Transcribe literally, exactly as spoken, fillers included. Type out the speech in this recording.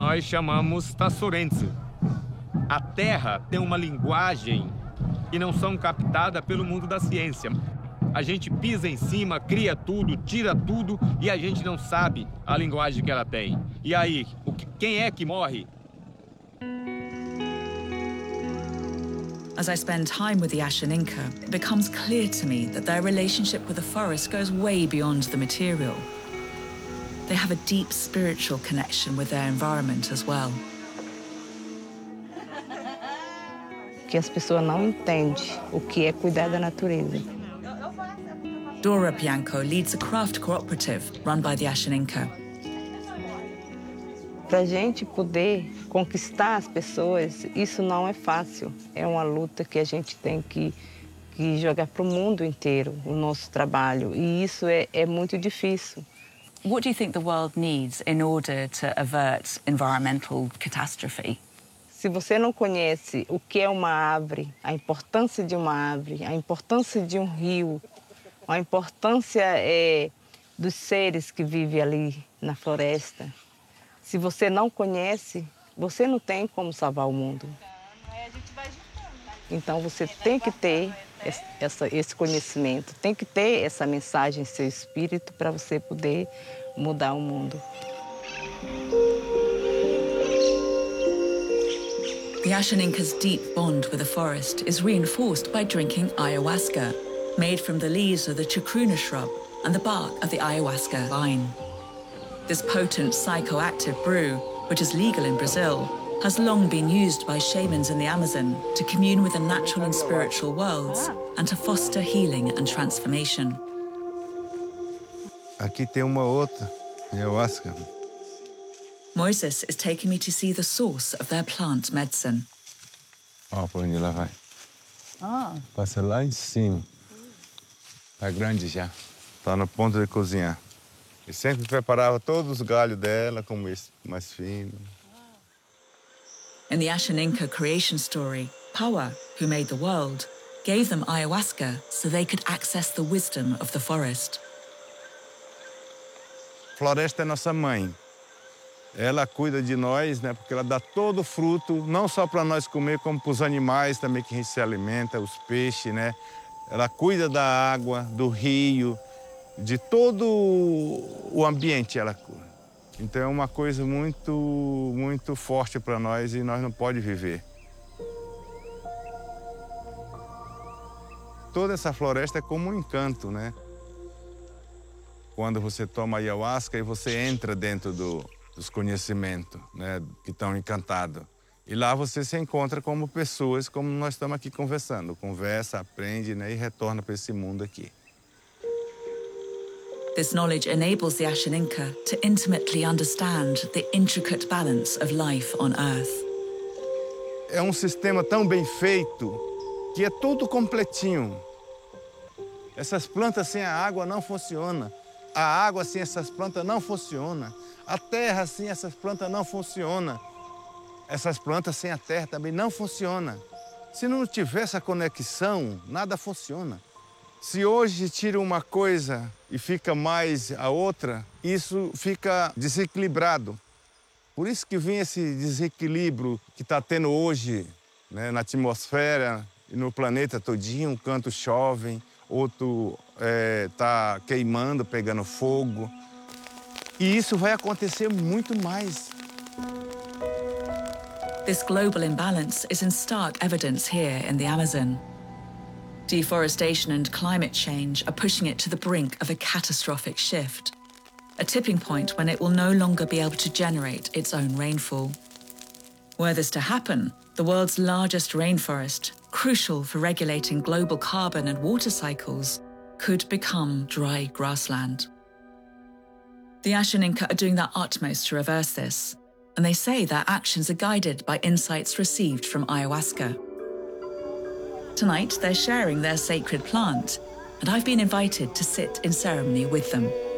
nós chamamos Tassorense. A Terra tem uma linguagem que não são captadas pelo mundo da ciência. A gente pisa em cima, cria tudo, tira tudo e a gente não sabe a linguagem que ela tem. E aí, o que, quem é que morre? As I spend time with the Ashaninka, it becomes clear to me that their relationship with the forest goes way beyond the material. They have a deep spiritual connection with their environment as well. Que as pessoas não entendem o que é cuidar da natureza. Dora Bianco leads a craft cooperative run by the Ashaninka. Para a gente poder conquistar as pessoas, isso não é fácil. É uma luta que a gente tem que, que jogar para o mundo inteiro, o nosso trabalho. E isso é, é muito difícil. What do you think the world needs in order to avert environmental catastrophe? Se você não conhece o que é uma árvore, a importância de uma árvore, a importância de um rio, a importância é, dos seres que vivem ali na floresta, se você não conhece, você não tem como salvar o mundo. Então você tem que ter essa, esse conhecimento, tem que ter essa mensagem em seu espírito para você poder mudar o mundo. The Ashaninka's deep bond with the forest is reinforced by drinking ayahuasca, made from the leaves of the chacruna shrub and the bark of the ayahuasca vine. This potent psychoactive brew, which is legal in Brazil, has long been used by shamans in the Amazon to commune with the natural and spiritual worlds and to foster healing and transformation. Aqui tem uma outra, ayahuasca. Moises is taking me to see the source of their plant medicine. Ó, por onde ela vai. Ah. Passa lá em cima. Tá grande já. Tá no ponto de cozinhar. E sempre preparava todos os galhos dela como esse, mais fino. In the Ashaninka creation story, Pawa, who made the world, gave them ayahuasca so they could access the wisdom of the forest. Floresta é nossa mãe. Ela cuida de nós, né? Porque ela dá todo o fruto, não só para nós comer, como para os animais também que a gente se alimenta, os peixes, né? Ela cuida da água, do rio, de todo o ambiente ela cuida. Então é uma coisa muito, muito forte para nós e nós não podemos viver. Toda essa floresta é como um encanto, né? Quando você toma ayahuasca e você entra dentro do, dos conhecimentos, né, que estão encantados. E lá você se encontra como pessoas, como nós estamos aqui conversando. Conversa, aprende, né, e retorna para esse mundo aqui. This knowledge enables the Ashaninka to intimately understand the intricate balance of life on Earth. É um sistema tão bem feito que é tudo completinho. Essas plantas sem a água não funcionam. A água sem essas plantas não funciona. A terra sem essas plantas não funciona. Essas plantas sem a terra também não funcionam. Se não tiver essa conexão, nada funciona. Se hoje tira uma coisa e fica mais a outra, isso fica desequilibrado. Por isso que vem esse desequilíbrio que está tendo hoje, né, na atmosfera e no planeta todinho. Um canto chove, outro está é, queimando, pegando fogo. E isso vai acontecer muito mais. This global imbalance is in stark evidence here in the Amazon. Deforestation and climate change are pushing it to the brink of a catastrophic shift, a tipping point when it will no longer be able to generate its own rainfall. Were this to happen, the world's largest rainforest, crucial for regulating global carbon and water cycles, could become dry grassland. The Ashaninka are doing their utmost to reverse this, and they say their actions are guided by insights received from ayahuasca. Tonight, they're sharing their sacred plant, and I've been invited to sit in ceremony with them.